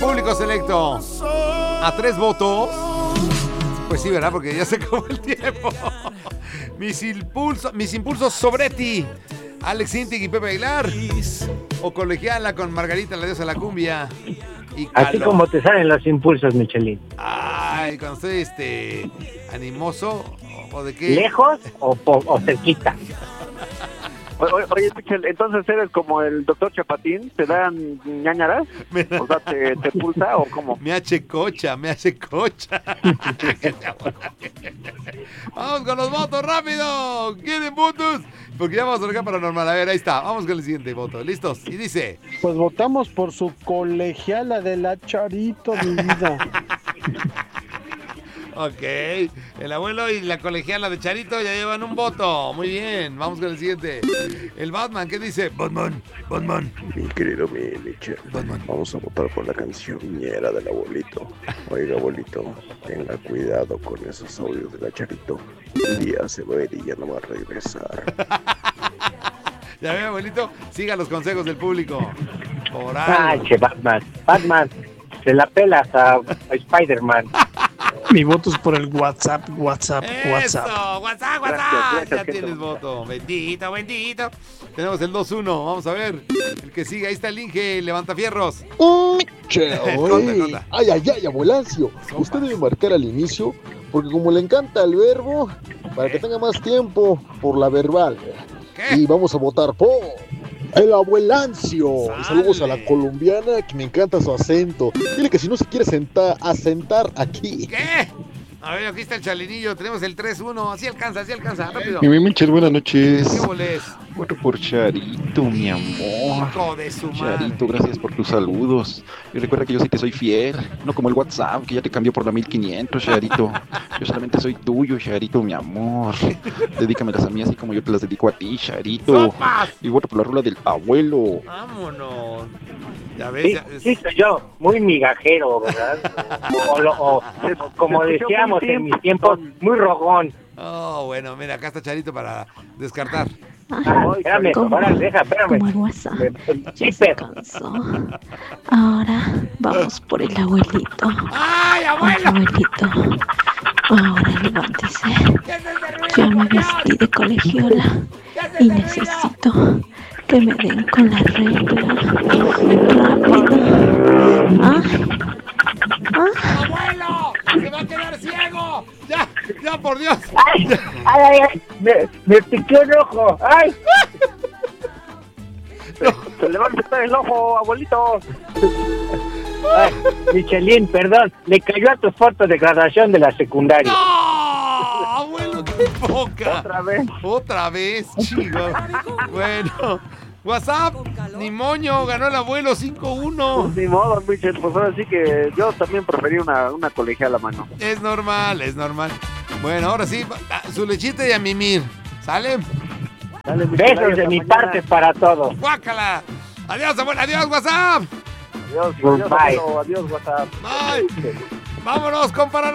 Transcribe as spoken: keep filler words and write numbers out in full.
Público selecto. A tres votos. Pues sí, ¿verdad? Porque ya se acabó el tiempo. Mis impulsos, mis impulsos sobre ti. Alex Intec y Pepe Aguilar. O Colegiala con Margarita, la diosa de la cumbia. Y así como te salen los impulsos, Michelin. Ay, cuando estoy este animoso, ¿o de qué? ¿Lejos o, po- o cerquita? Oye, oye, Michel, entonces eres como el doctor Chapatín, ¿te dan ñañaras? O sea, ¿te, te pulsa o cómo? Me hace cocha, me hace cocha. Vamos con los votos, rápido. ¿Quieren votos? Porque ya vamos a tocar paranormal. A ver, ahí está. Vamos con el siguiente voto. ¿Listos? Y dice... Pues votamos por su colegiala de la Charito, mi vida. Ok, el abuelo y la colegiala de Charito ya llevan un voto. Muy bien, vamos con el siguiente. El Batman, ¿qué dice? Batman, Batman. Mi querido mi Michel, Batman. vamos a votar por la canción ñera del abuelito. Oiga, abuelito, tenga cuidado con esos audios de la Charito. Un día se va a ir y ya no va a regresar. Ya ve, abuelito, siga los consejos del público. Por algo. Ay, che, Batman. Batman, se la pelas a, a Spider-Man. Mi voto es por el WhatsApp, WhatsApp, WhatsApp. Eso, WhatsApp, WhatsApp. Gracias, gracias, Ya que tienes eso. voto. Bendito, bendito. Tenemos el dos uno. Vamos a ver. El que sigue. Ahí está el Inge. Levanta fierros. Che, Conta, oye. conta. Ay, ay, ay, abuelancio. Usted debe marcar al inicio, porque como le encanta el verbo, para que tenga más tiempo por la verbal. ¿Qué? Y vamos a votar por el abuelancio. Sale. Y saludos a la colombiana, que me encanta su acento. Dile que si no se quiere sentar, asentar aquí. ¿Qué? A ver, aquí está el chalinillo. Tenemos el tres uno. Así alcanza, así alcanza. Rápido. Mi Michel, buenas noches. ¿Qué volés? Voto por Charito, mi amor. Hijo de su madre. Charito, gracias por tus saludos. Y recuerda que yo sí te soy fiel, no como el WhatsApp, que ya te cambió por la mil quinientos, Charito. Yo solamente soy tuyo, Charito, mi amor. Dedícamelas a mí así como yo te las dedico a ti, Charito. ¡Sopas! Y voto por la rola del abuelo. Vámonos. Ya ves, Sí, ya es- sí soy yo, muy migajero, ¿verdad? O, lo- o- como Se escuchó decíamos muy en mis tiempos, muy rogón. Oh, bueno, mira, acá está Charito para descartar. Ah, espérame, ¿Cómo? ahora deja, espérame. Como el WhatsApp. Me- Ya Sí, se pero cansó. Ahora vamos por el abuelito. ¡Ay, Ay, abuelo! abuelito. Ahora levántese. Ya me vestí de colegiola y necesito que me den con la regla. Rápido. Ah, ah. ¡Abuelo! ¡Se va a quedar ciego! ¡Ya! ¡Ya, por Dios! ¡Ay! ¡Ay, ay, ay! Me, me piqué un ojo. ¡Ay! Se le va a quitar el ojo, abuelito. Ay, Michelin, perdón, le cayó a tu foto de graduación de la secundaria. ¡No! ¡Abuelo, qué poca! Otra vez. Otra vez, chico. Bueno, WhatsApp, ni moño, ganó el abuelo cinco uno. Ni modo, Michel, pues ahora sí que yo también preferí una, una colegiala, mano. Es normal, es normal. Bueno, ahora sí, a su lechita y a mimir. ¿Sale? Dale, Michel, Besos ahí de hasta mi mañana. parte para todos. ¡Guácala! Adiós, abuelo, adiós, WhatsApp. Adiós, adiós, Bye. abuelo, adiós, WhatsApp. Bye. Vámonos con Paranormal.